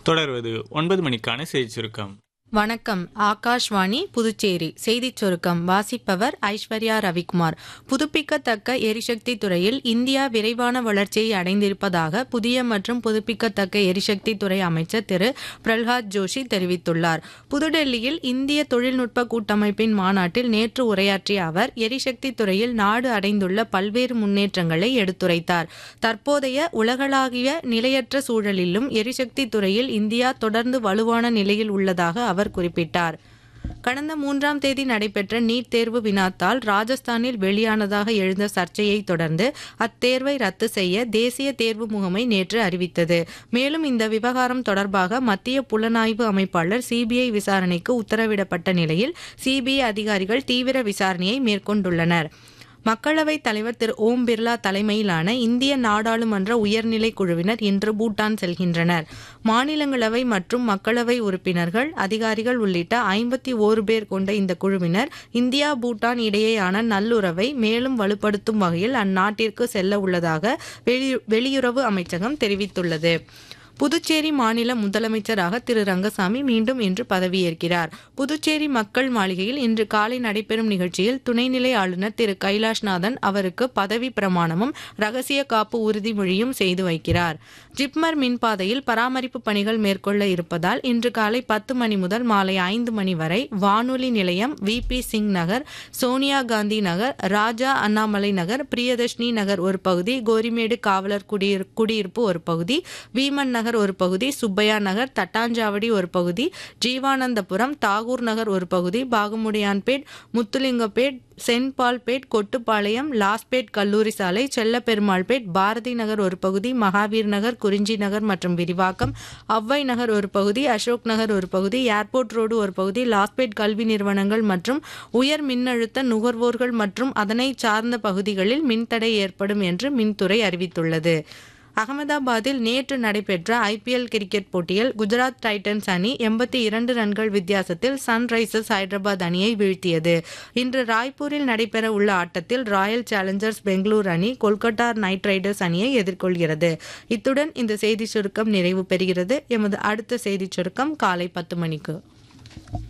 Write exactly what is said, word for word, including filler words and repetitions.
தொடர்வது ஒன்பது மணிக்கான செய்திச் சுருக்கம். வணக்கம். ஆகாஷ்வாணி புதுச்சேரி செய்திச் சுருக்கம் வாசிப்பவர் ஐஸ்வர்யா ரவிக்குமார். புதுப்பிக்கத்தக்க எரிசக்தி துறையில் இந்தியா விரைவான வளர்ச்சியை அடைந்திருப்பதாக புதிய மற்றும் புதுப்பிக்கத்தக்க எரிசக்தி துறை அமைச்சர் திரு பிரல்ஹாத் ஜோஷி தெரிவித்துள்ளார். புதுடெல்லியில் இந்திய தொழில்நுட்ப கூட்டமைப்பின் மாநாட்டில் நேற்று உரையாற்றிய அவர் எரிசக்தி துறையில் நாடு அடைந்துள்ள பல்வேறு முன்னேற்றங்களை எடுத்துரைத்தார். தற்போதைய உலகளாவிய நிலையற்ற சூழலிலும் எரிசக்தி துறையில் இந்தியா தொடர்ந்து வலுவான நிலையில் உள்ளதாக அவர் குறிப்பிட்டார். கடந்த மூன்றாம் தேதி நடைபெற்ற நீட் தேர்வு வினாத்தாள் ராஜஸ்தானில் வெளியானதாக எழுந்த சர்ச்சையை தொடர்ந்து அத்தேர்வை ரத்து செய்ய தேசிய தேர்வு முகமை நேற்று அறிவித்தது. மேலும் இந்த விவகாரம் தொடர்பாக மத்திய புலனாய்வு அமைப்பாளர் சிபிஐ விசாரணைக்கு உத்தரவிடப்பட்ட நிலையில் சிபிஐ அதிகாரிகள் தீவிர விசாரணையை மேற்கொண்டுள்ளனர். மக்களவைத் தலைவர் திரு ஓம் பிர்லா தலைமையிலான இந்திய நாடாளுமன்ற உயர்நிலை குழுவினர் இன்று பூட்டான் செல்கின்றனர். மாநிலங்களவை மற்றும் மக்களவை உறுப்பினர்கள், அதிகாரிகள் உள்ளிட்ட ஐம்பத்தி ஓரு பேர் கொண்ட இந்த குழுவினர் இந்தியா பூட்டான் இடையேயான நல்லுறவை மேலும் வலுப்படுத்தும் வகையில் அந்நாட்டிற்கு செல்ல உள்ளதாக வெளியுறவு அமைச்சகம் தெரிவித்துள்ளது. புதுச்சேரி மாநில முதலமைச்சராக திரு ரங்கசாமி மீண்டும் இன்று பதவியேற்கிறார். புதுச்சேரி மக்கள் மாளிகையில் இன்று காலை நடைபெறும் நிகழ்ச்சியில் துணைநிலை ஆளுநர் திரு கைலாஷ்நாதன் அவருக்கு பதவி பிரமாணமும் ரகசிய காப்பு உறுதிமொழியும் செய்து வைக்கிறார். ஜிப்மர் மின்பாதையில் பராமரிப்பு பணிகள் மேற்கொள்ள இருப்பதால் இன்று காலை பத்து மணி முதல் மாலை ஐந்து மணி வரை வானொலி நிலையம், வி பி சிங் நகர், சோனியா காந்தி நகர், ராஜா அண்ணாமலை நகர், பிரியதர்ஷினி நகர் ஒரு பகுதி, கோரிமேடு காவலர் குடியிரு குடியிருப்பு ஒரு பகுதி, வீமன் நகர் ஒரு பகுதி, சுப்பையா நகர், தட்டாஞ்சாவடி ஒரு பகுதி, ஜீவானந்தபுரம், தாகூர் நகர் ஒரு பகுதி, பாகமுடியான்பேட், முத்துலிங்கப்பேட், சென்ட் பால்பேட், கொட்டுப்பாளையம், லாஸ்பேட் கல்லூரி சாலை, செல்லப்பெருமாள்பேட், பாரதி நகர் ஒரு பகுதி, மகாவீர் நகர், குறிஞ்சி நகர் மற்றும் விரிவாக்கம், அவ்வை நகர் ஒரு பகுதி, அசோக் நகர் ஒரு பகுதி, ஏர்போர்ட் ரோடு ஒரு பகுதி, லாஸ்பேட் கல்வி நிறுவனங்கள் மற்றும் உயர் மின்னழுத்த நுகர்வோர்கள் மற்றும் அதனை சார்ந்த பகுதிகளில் மின்தடை ஏற்படும் என்று மின்துறை அறிவித்துள்ளது. அகமதாபாத்தில் நேற்று நடைபெற்ற ஐபிஎல் கிரிக்கெட் போட்டியில் குஜராத் டைட்டன்ஸ் அணி எண்பத்தி இரண்டு ரன்கள் வித்தியாசத்தில் சன்ரைசர்ஸ் ஹைதராபாத் அணியை வீழ்த்தியது. இன்று ராய்ப்பூரில் நடைபெற உள்ள ஆட்டத்தில் ராயல் சேலஞ்சர்ஸ் பெங்களூரு அணி கொல்கத்தா நைட் ரைடர்ஸ் அணியை எதிர்கொள்கிறது. இத்துடன் இந்த செய்தி சுருக்கம் நிறைவு பெறுகிறது. எமது அடுத்த செய்தி சுருக்கம் காலை பத்து மணிக்கு.